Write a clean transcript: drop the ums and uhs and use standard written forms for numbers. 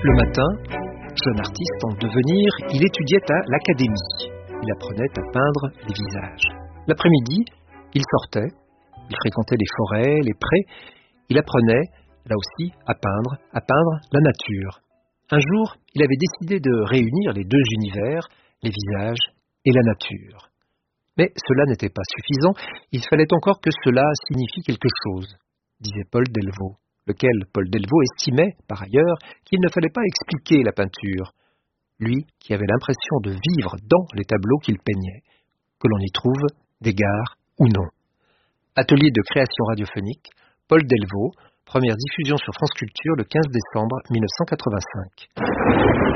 Le matin, jeune artiste en devenir, il étudiait à l'Académie. Il apprenait à peindre les visages. L'après-midi, il sortait, il fréquentait les forêts, les prés. Il apprenait, là aussi, à peindre la nature. Un jour, il avait décidé de réunir les deux univers, les visages et la nature. Mais cela n'était pas suffisant, il fallait encore que cela signifie quelque chose, disait Paul Delvaux, lequel Paul Delvaux estimait, par ailleurs, qu'il ne fallait pas expliquer la peinture, lui qui avait l'impression de vivre dans les tableaux qu'il peignait, que l'on y trouve d'égard ou non. Atelier de création radiophonique, Paul Delvaux, première diffusion sur France Culture le 15 décembre 1985.